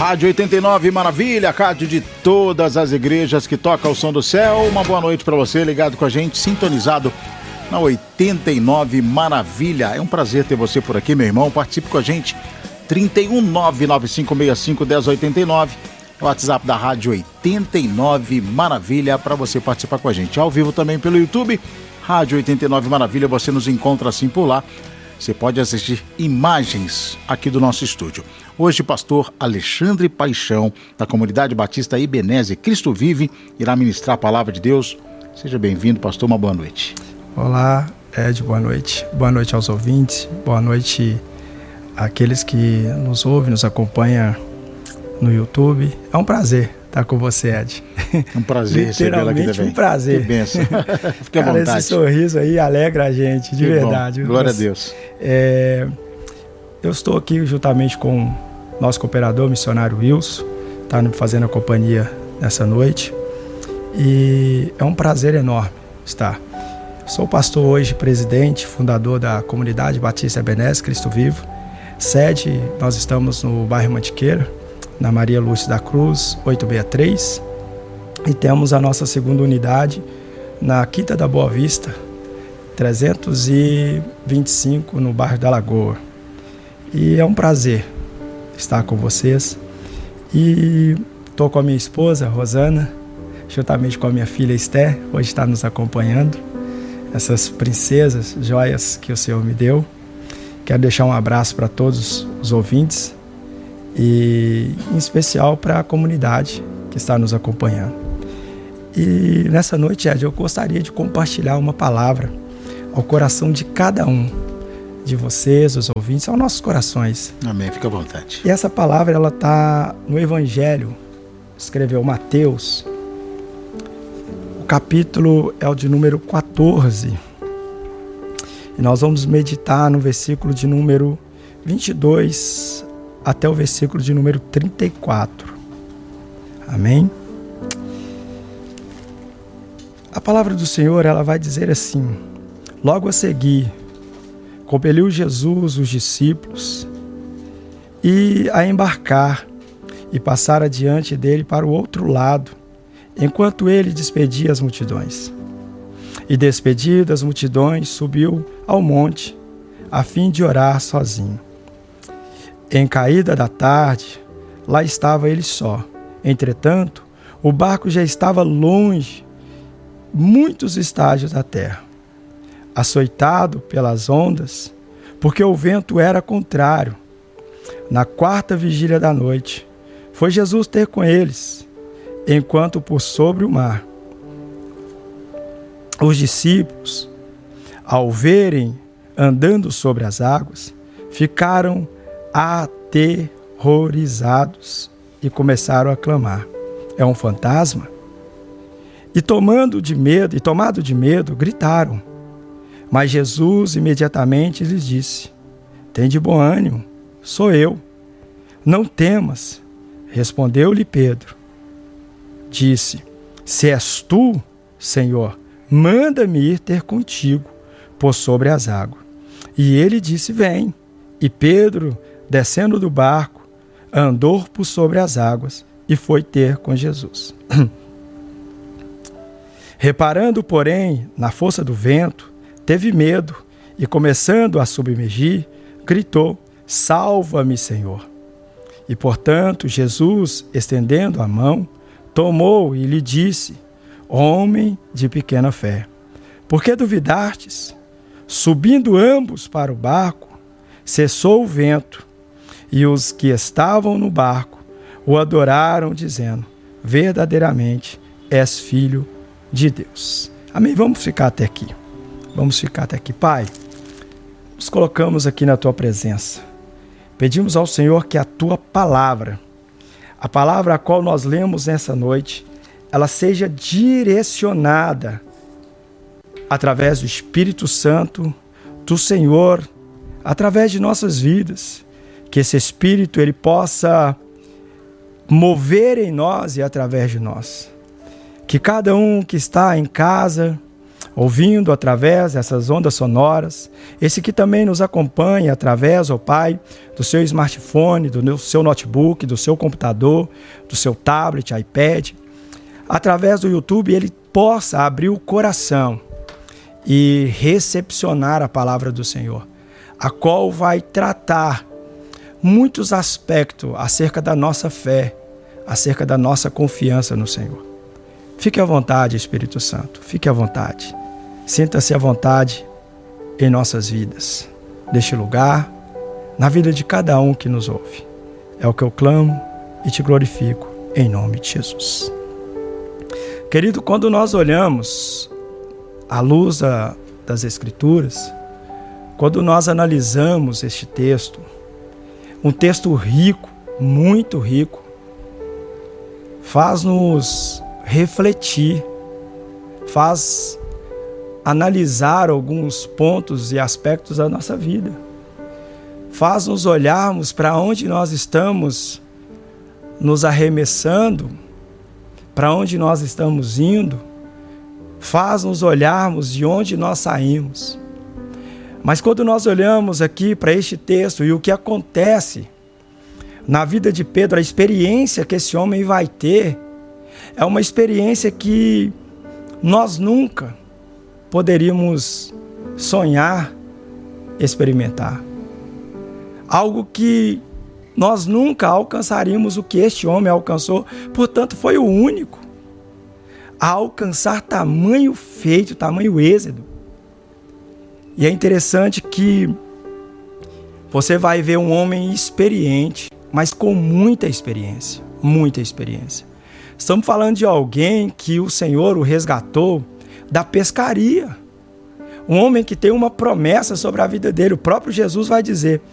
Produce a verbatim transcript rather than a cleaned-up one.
Rádio oitenta e nove Maravilha, rádio de todas as igrejas que toca o som do céu. Uma boa noite para você, ligado com a gente, sintonizado na oitenta e nove Maravilha. É um prazer ter você por aqui, meu irmão. Participe com a gente, trinta e um, nove nove cinco seis cinco, um zero oito nove. É o WhatsApp da Rádio oitenta e nove Maravilha para você participar com a gente. Ao vivo também pelo YouTube, Rádio oitenta e nove Maravilha, você nos encontra assim por lá. Você pode assistir imagens aqui do nosso estúdio. Hoje, pastor Alexandre Paixão, da Comunidade Batista Ebenezer Cristo Vive, irá ministrar a palavra de Deus. Seja bem-vindo, pastor, uma boa noite. Olá, Ed, boa noite. Boa noite aos ouvintes, boa noite àqueles que nos ouvem, nos acompanham no YouTube. É um prazer estar com você, Ed. É um prazer recebê-la aqui também. Um prazer. Que bênção. Fique à Cara, vontade. esse sorriso aí alegra a gente, de que verdade. Bom. Glória Você, a Deus. É, eu estou aqui juntamente com o nosso cooperador, missionário Wilson, está nos fazendo a companhia nessa noite. E é um prazer enorme estar. Sou pastor hoje, presidente, fundador da Comunidade Batista Ebenezer Cristo Vivo. Sede, nós estamos no bairro Mantiqueira, na Maria Lúcia da Cruz, oitocentos e sessenta e três. E temos a nossa segunda unidade na Quinta da Boa Vista, trezentos e vinte e cinco, no bairro da Lagoa. E é um prazer estar com vocês. E estou com a minha esposa, Rosana, juntamente com a minha filha Esther, hoje está nos acompanhando. Essas princesas, joias que o Senhor me deu. Quero deixar um abraço para todos os ouvintes e em especial para a comunidade que está nos acompanhando. E nessa noite, Ed, eu gostaria de compartilhar uma palavra ao coração de cada um de vocês, os ouvintes, aos nossos corações. Amém, fica à vontade. E essa palavra, ela está no Evangelho, escreveu Mateus. O capítulo é o de número quatorze. E nós vamos meditar no versículo de número vinte e dois até o versículo de número trinta e quatro. Amém? A palavra do Senhor, ela vai dizer assim: logo a seguir, compeliu Jesus os discípulos e a embarcar e passar adiante dele para o outro lado, enquanto ele despedia as multidões. E despedidas as multidões, subiu ao monte, a fim de orar sozinho. Em caída da tarde, lá estava ele só. Entretanto, o barco já estava longe, muitos estágios da terra, açoitado pelas ondas, porque o vento era contrário. Na quarta vigília da noite, foi Jesus ter com eles, enquanto por sobre o mar. Os discípulos, ao verem andando sobre as águas, ficaram aterrorizados e começaram a clamar: é um fantasma? E tomando de medo, e tomado de medo, gritaram. Mas Jesus imediatamente lhes disse: tende bom ânimo, sou eu. Não temas. Respondeu-lhe Pedro. Disse: se és tu, Senhor, manda-me ir ter contigo por sobre as águas. E ele disse: vem. E Pedro, descendo do barco, andou por sobre as águas e foi ter com Jesus. Reparando, porém, na força do vento, teve medo e, começando a submergir, gritou: salva-me, Senhor. E, portanto, Jesus, estendendo a mão, tomou e lhe disse: homem de pequena fé, por que duvidastes? Subindo ambos para o barco, cessou o vento, e os que estavam no barco o adoraram, dizendo: verdadeiramente és filho de Deus. Amém? Vamos ficar até aqui. Vamos ficar até aqui. Pai, nos colocamos aqui na Tua presença. Pedimos ao Senhor que a Tua palavra, a palavra a qual nós lemos nessa noite, ela seja direcionada através do Espírito Santo do Senhor, através de nossas vidas. Que esse Espírito ele possa mover em nós e através de nós. Que cada um que está em casa ouvindo através dessas ondas sonoras, esse que também nos acompanha através, ó Pai, do seu smartphone, do seu notebook, do seu computador, do seu tablet, iPad, através do YouTube, ele possa abrir o coração e recepcionar a palavra do Senhor, a qual vai tratar muitos aspectos acerca da nossa fé, acerca da nossa confiança no Senhor. Fique à vontade, Espírito Santo, fique à vontade. Sinta-se à vontade em nossas vidas, neste lugar, na vida de cada um que nos ouve. É o que eu clamo e te glorifico, em nome de Jesus. Querido, quando nós olhamos à luz da, das Escrituras, quando nós analisamos este texto, um texto rico, muito rico, faz-nos refletir, faz analisar alguns pontos e aspectos da nossa vida, faz-nos olharmos para onde nós estamos nos arremessando, para onde nós estamos indo, faz-nos olharmos de onde nós saímos. Mas quando nós olhamos aqui para este texto e o que acontece na vida de Pedro, a experiência que esse homem vai ter, é uma experiência que nós nunca poderíamos sonhar, experimentar. Algo que nós nunca alcançaríamos o que este homem alcançou, portanto foi o único a alcançar tamanho feito, tamanho êxito. E é interessante que você vai ver um homem experiente, mas com muita experiência, muita experiência. Estamos falando de alguém que o Senhor o resgatou da pescaria. Um homem que tem uma promessa sobre a vida dele. O próprio Jesus vai dizer: